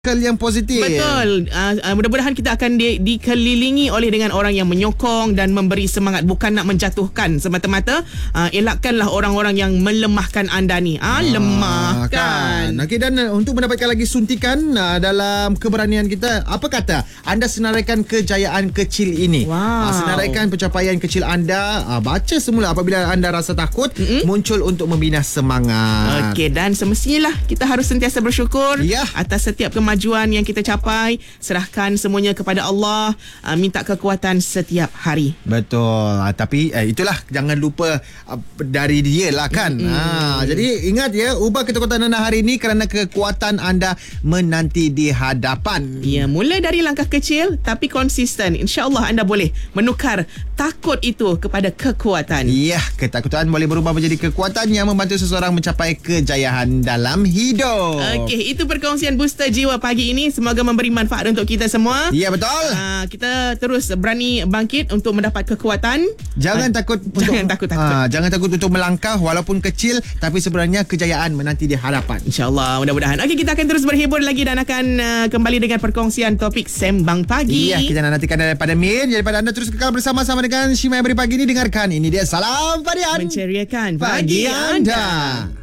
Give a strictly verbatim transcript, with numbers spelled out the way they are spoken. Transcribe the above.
yang positif. Betul. Uh, uh, mudah-mudahan kita akan di, dikelilingi oleh dengan orang yang menyokong dan memberi semangat, bukan nak menjatuhkan semata-mata. Uh, elakkanlah orang-orang yang melemahkan anda ni. Ah, lemah kan. Okey, dan uh, untuk mendapatkan lagi suntikan uh, dalam keberanian kita, apa kata anda senaraikan kejayaan kecil ini? Wow. Uh, senaraikan pencapaian kecil anda. Uh, baca semula apabila anda rasa takut, mm-hmm. muncul untuk membina semangat. Okey, dan semestinya lah kita harus sentiasa bersyukur ya. atas setiap kemajuan kemajuan yang kita capai. Serahkan semuanya kepada Allah, uh, minta kekuatan setiap hari. Betul. Uh, tapi eh, itulah, jangan lupa uh, dari dia lah kan. Mm-hmm. Ha, jadi ingat ya, ubah ketakutan anda hari ini kerana kekuatan anda menanti di hadapan. Ya, mula dari langkah kecil tapi konsisten. InsyaAllah anda boleh menukar takut itu kepada kekuatan. Ya, ketakutan boleh berubah menjadi kekuatan yang membantu seseorang mencapai kejayaan dalam hidup. Okey, itu perkongsian Booster Jiwa pagi ini. Semoga memberi manfaat untuk kita semua. Ya, betul. Uh, kita terus berani bangkit untuk mendapat kekuatan. Jangan uh, takut untuk Jangan takut takut. Uh, jangan takut untuk melangkah walaupun kecil, tapi sebenarnya kejayaan menanti di hadapan. InsyaAllah, mudah-mudahan. Okey, kita akan terus berhibur lagi dan akan uh, kembali dengan perkongsian topik Sembang Pagi. Ya, kita nak nantikan daripada Min. Daripada anda terus kekal bersama-sama dengan Shima Every Pagi ini. Dengarkan, ini dia Salam Padian, menceriakan pagi anda.